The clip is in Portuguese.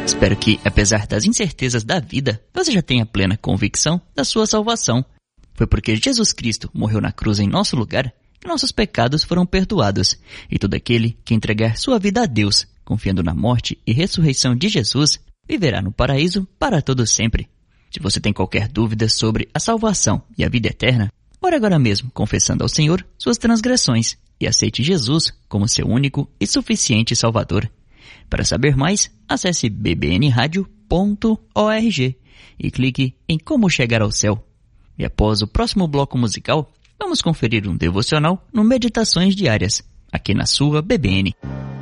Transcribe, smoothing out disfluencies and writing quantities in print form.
Espero que, apesar das incertezas da vida, você já tenha plena convicção da sua salvação. Foi porque Jesus Cristo morreu na cruz em nosso lugar que nossos pecados foram perdoados, e todo aquele que entregar sua vida a Deus, confiando na morte e ressurreição de Jesus, viverá no paraíso para todo sempre. Se você tem qualquer dúvida sobre a salvação e a vida eterna, ore agora mesmo confessando ao Senhor suas transgressões e aceite Jesus como seu único e suficiente Salvador. Para saber mais, acesse bbnradio.org e clique em Como Chegar ao Céu. E após o próximo bloco musical, vamos conferir um devocional no Meditações Diárias, aqui na sua BBN.